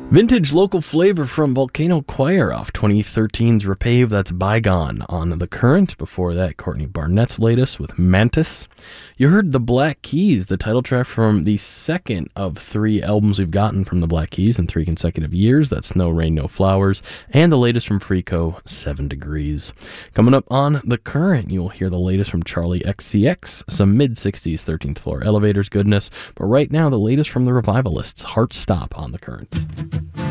Vintage local flavor from Volcano Choir off 2013's Repave, that's Bygone on The Current. Before that, Courtney Barnett's latest with Mantis. You heard The Black Keys, the title track from the second of 3 albums we've gotten from the Black Keys in 3 consecutive years. That's No Rain, No Flowers, and the latest from Freako, 7 Degrees. Coming up on The Current, you'll hear the latest from Charlie XCX, some mid-60s 13th Floor Elevators goodness, but right now the latest from the Revivalists, Heart Stop on The Current.